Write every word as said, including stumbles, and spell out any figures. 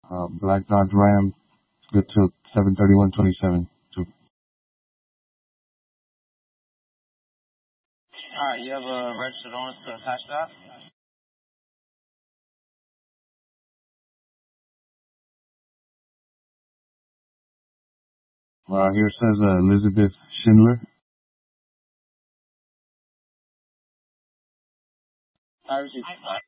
Uh, Black Dodge Ram, good till seven thirty-one twenty-seven. Alright, you have a registered owner to attach that? Uh, here it says uh, Elizabeth Schindler. I received that.